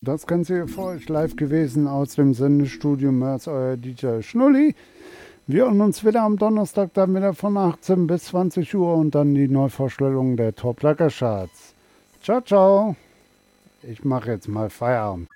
Das Ganze hier für euch live gewesen aus dem Sendestudio März, euer DJ Schnulli. Wir hören uns wieder am Donnerstag dann wieder von 18 bis 20 Uhr und dann die Neuvorstellung der Top Lager Charts. Ciao, ciao. Ich mache jetzt mal Feierabend.